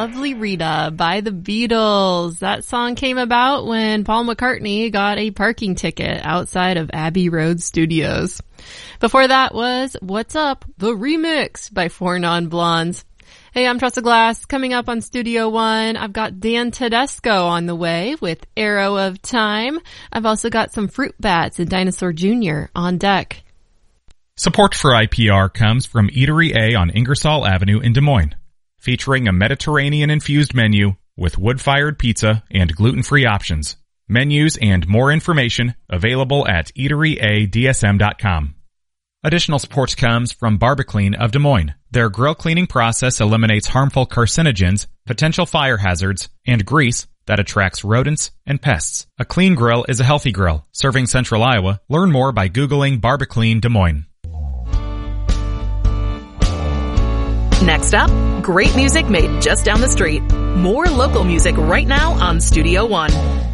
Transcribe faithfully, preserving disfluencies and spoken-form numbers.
Lovely Rita by the Beatles. That song came about when Paul McCartney got a parking ticket outside of Abbey Road Studios. Before that was What's Up? The Remix by Four Non Blondes. Hey, I'm Tressa Glass. Coming up on Studio One, I've got Dan Tedesco on the way with Arrow of Time. I've also got some Fruit Bats and Dinosaur Junior on deck. Support for I P R comes from Eatery A on Ingersoll Avenue in Des Moines, featuring a Mediterranean-infused menu with wood-fired pizza and gluten-free options. Menus and more information available at eatery a d s m dot com. Additional support comes from Barbaclean of Des Moines. Their grill cleaning process eliminates harmful carcinogens, potential fire hazards, and grease that attracts rodents and pests. A clean grill is a healthy grill. Serving Central Iowa. Learn more by Googling Barbaclean Des Moines. Next up, great music made just down the street. More local music right now on Studio One.